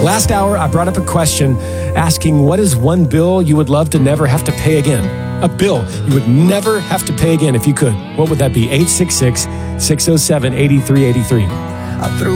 Last hour, I brought up a question asking what is one bill you would love to never have to pay again? A bill you would never have to pay again if you could. What would that be? 866-607-8383.